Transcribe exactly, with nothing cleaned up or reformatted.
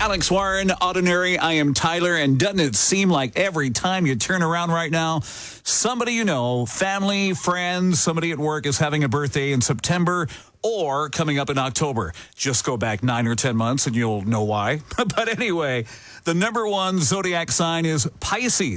Alex Warren, Ordinary. I am Tyler. And doesn't it seem like every time you turn around right now, somebody you know, family, friends, somebody at work is having a birthday in September or coming up in October. Just go back nine or ten months and you'll know why. But anyway, the number one zodiac sign is Pisces.